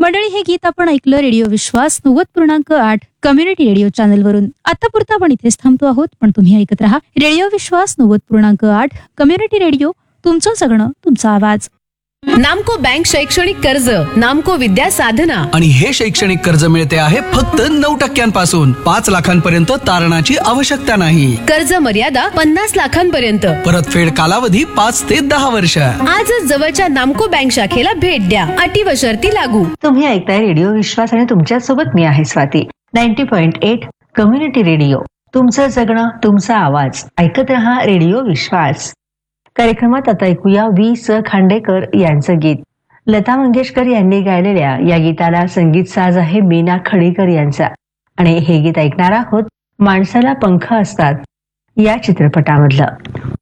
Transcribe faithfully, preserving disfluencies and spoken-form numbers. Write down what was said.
मंडळी, हे गीत आपण ऐकलं रेडिओ विश्वास नव्वद पूर्णांक आठ कम्युनिटी रेडिओ चॅनलवरून. आतापुरता आपण इथेच थांबतो आहोत, पण तुम्ही ऐकत राहा रेडिओ विश्वास नव्वद पूर्णांक आठ कम्युनिटी रेडिओ. तुमचं जगणं, तुमचा आवाज. नामको बँक शैक्षणिक कर्ज, नामको विद्या साधना. आणि हे शैक्षणिक कर्ज मिळते आहे फक्त नऊ टक्क्यांपासून. पाच लाखांपर्यंत तारणाची आवश्यकता नाही. कर्ज मर्यादा पन्नास लाखांपर्यंत. परतफेड कालावधी पाच ते दहा वर्ष. आजच जवळच्या नामको बँक शाखेला भेट द्या. अटी व शर्ती लागू. तुम्ही ऐकताय रेडिओ विश्वास आणि तुमच्या सोबत मी आहे Swati. Ninety point eight community radio. तुमचं जगणं, तुमचा आवाज. ऐकत रहा रेडिओ विश्वास. कार्यक्रमात आता ऐकूया वी स खांडेकर यांचं गीत. लता मंगेशकर यांनी गायलेल्या या गीताला संगीत साज आहे मीना खडीकर यांचा. आणि हे गीत ऐकणार आहोत माणसाला पंख असतात या चित्रपटामधलं.